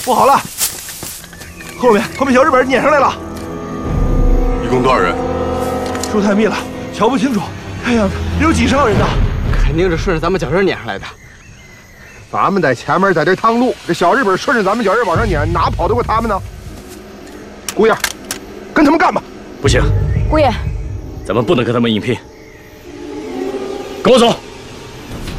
不好了，后面小日本撵上来了。 一共多少人？ 树太密了，瞧不清楚，看样子得有几十号人呢。 肯定是顺着咱们脚印撵上来的。 咱们在前面在这趟路，这小日本顺着咱们脚印往上撵，哪跑得过他们呢？姑爷，跟他们干吧！ 不行， 姑爷， 咱们不能跟他们硬拼。跟我走。